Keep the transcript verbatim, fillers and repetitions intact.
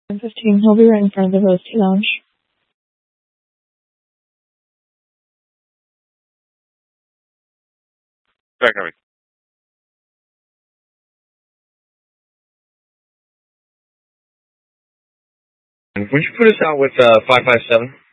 ten fifteen, he'll be right in front of the Rose Tea Lounge. Back on me. And would you put us out with uh, five five seven?